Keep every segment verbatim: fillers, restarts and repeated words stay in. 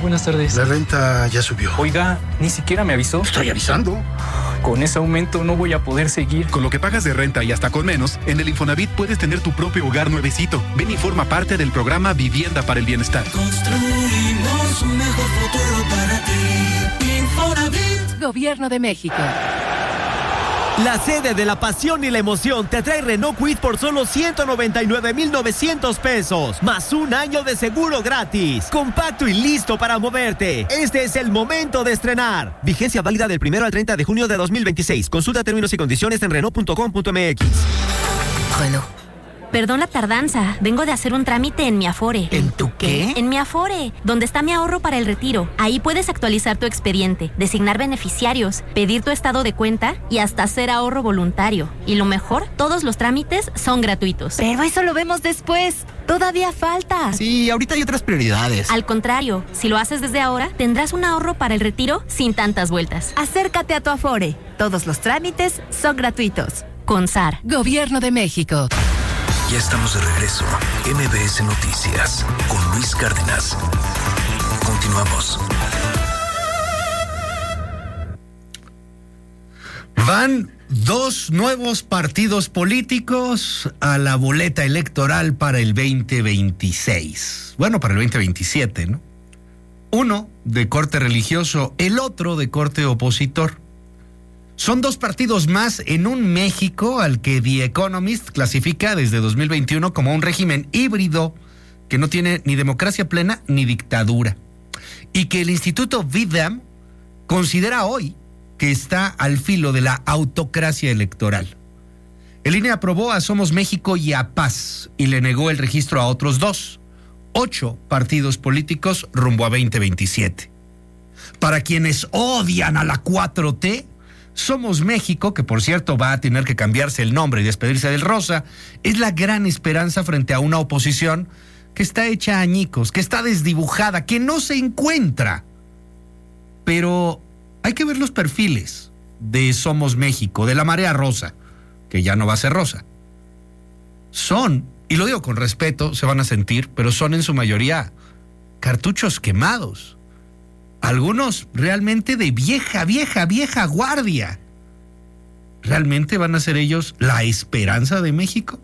buenas tardes. La renta ya subió. Oiga, ni siquiera me avisó. Estoy avisando. Con ese aumento no voy a poder seguir. Con lo que pagas de renta y hasta con menos, en el Infonavit puedes tener tu propio hogar nuevecito. Ven y forma parte del programa Vivienda para el Bienestar. Construimos un mejor futuro para ti. Infonavit. Gobierno de México. La sede de la pasión y la emoción te trae Renault Kwid por solo ciento noventa y nueve mil novecientos pesos, más un año de seguro gratis. Compacto y listo para moverte. Este es el momento de estrenar. Vigencia válida del primero al treinta de junio de dos mil veintiséis. Consulta términos y condiciones en Renault punto com punto m x. Renault. Perdón la tardanza, vengo de hacer un trámite en mi Afore. ¿En tu qué? En mi Afore, donde está mi ahorro para el retiro. Ahí puedes actualizar tu expediente, designar beneficiarios, pedir tu estado de cuenta y hasta hacer ahorro voluntario. Y lo mejor, todos los trámites son gratuitos. Pero eso lo vemos después. Todavía falta. Sí, ahorita hay otras prioridades. Al contrario, si lo haces desde ahora, tendrás un ahorro para el retiro sin tantas vueltas. Acércate a tu Afore. Todos los trámites son gratuitos. Con S A R. Gobierno de México. Ya estamos de regreso. M B S Noticias con Luis Cárdenas. Continuamos. Van dos nuevos partidos políticos a la boleta electoral para el veinte veintiséis. Bueno, para el veinte veintisiete, ¿no? Uno de corte religioso, el otro de corte opositor. Son dos partidos más en un México al que The Economist clasifica desde dos mil veintiuno como un régimen híbrido que no tiene ni democracia plena ni dictadura. Y que el Instituto Vidam considera hoy que está al filo de la autocracia electoral. El I N E aprobó a Somos México y a Paz y le negó el registro a otros dos, ocho partidos políticos rumbo a veinte veintisiete. Para quienes odian a la cuatro T, Somos México, que por cierto va a tener que cambiarse el nombre y despedirse del rosa, es la gran esperanza frente a una oposición que está hecha añicos, que está desdibujada, que no se encuentra. Pero hay que ver los perfiles de Somos México, de la marea rosa, que ya no va a ser rosa. Son, y lo digo con respeto, se van a sentir, pero son en su mayoría cartuchos quemados. Algunos realmente de vieja, vieja, vieja guardia. ¿Realmente van a ser ellos la esperanza de México?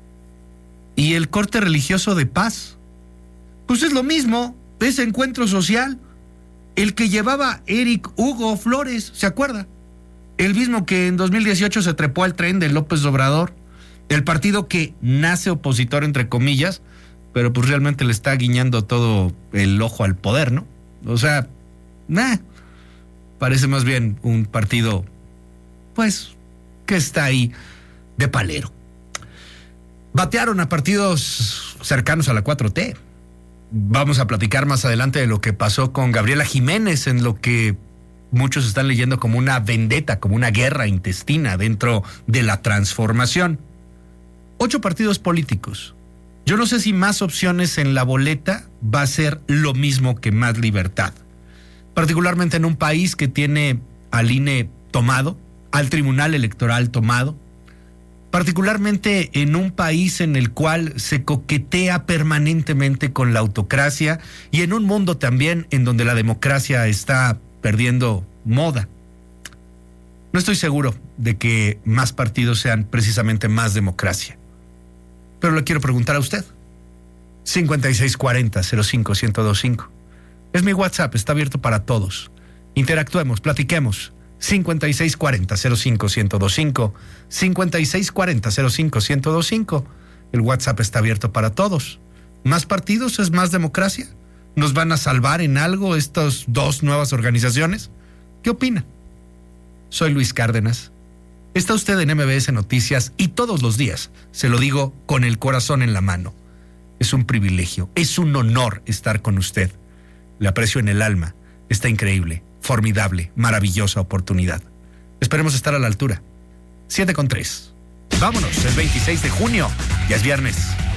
¿Y el corte religioso de Paz? Pues es lo mismo, ese encuentro social. El que llevaba Eric Hugo Flores, ¿se acuerda? El mismo que en dos mil dieciocho se trepó al tren de López Obrador. El partido que nace opositor, entre comillas, pero pues realmente le está guiñando todo el ojo al poder, ¿no? O sea, nah, parece más bien un partido, pues, que está ahí de palero. Batearon a partidos cercanos a la cuatro T. Vamos a platicar más adelante de lo que pasó con Gabriela Jiménez, en lo que muchos están leyendo como una vendetta, como una guerra intestina dentro de la transformación. Ocho partidos políticos. Yo no sé si más opciones en la boleta va a ser lo mismo que más libertad. Particularmente en un país que tiene al I N E tomado, al Tribunal Electoral tomado, particularmente en un país en el cual se coquetea permanentemente con la autocracia y en un mundo también en donde la democracia está perdiendo moda. No estoy seguro de que más partidos sean precisamente más democracia. Pero le quiero preguntar a usted. cincuenta y seis cuarenta, cero cinco, uno cero dos cinco. Es mi WhatsApp, está abierto para todos. Interactuemos, platiquemos. cincuenta y seis cuarenta, cero cinco, uno cero dos cinco. cincuenta y seis cuarenta, cero cinco, uno cero dos cinco. El WhatsApp está abierto para todos. ¿Más partidos es más democracia? ¿Nos van a salvar en algo estas dos nuevas organizaciones? ¿Qué opina? Soy Luis Cárdenas. Está usted en M B S Noticias y todos los días se lo digo con el corazón en la mano. Es un privilegio, es un honor estar con usted. Le aprecio en el alma. Está increíble, formidable, maravillosa oportunidad. Esperemos estar a la altura. siete con tres. Vámonos, el veintiséis de junio. Ya es viernes.